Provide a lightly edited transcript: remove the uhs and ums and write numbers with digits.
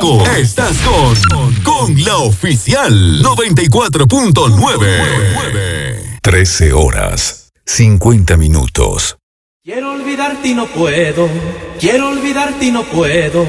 Estás con la oficial 94.9. 13 horas, 50 minutos. Quiero olvidarte y no puedo. Quiero olvidarte y no puedo.